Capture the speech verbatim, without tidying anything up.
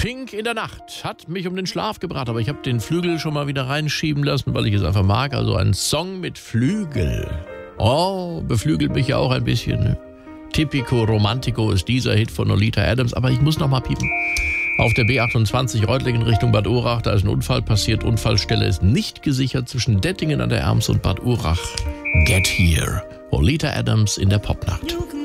Pink in der Nacht hat mich um den Schlaf gebracht, aber ich habe den Flügel schon mal wieder reinschieben lassen, weil ich es einfach mag. Also ein Song mit Flügel. Oh, beflügelt mich ja auch ein bisschen. Ne? Typico Romantico ist dieser Hit von Oleta Adams, aber ich muss noch mal piepen. Auf der B achtundzwanzig Reutlingen Richtung Bad Urach, da ist ein Unfall passiert. Unfallstelle ist nicht gesichert zwischen Dettingen an der Erms und Bad Urach. Get Here. Oleta Adams in der Popnacht.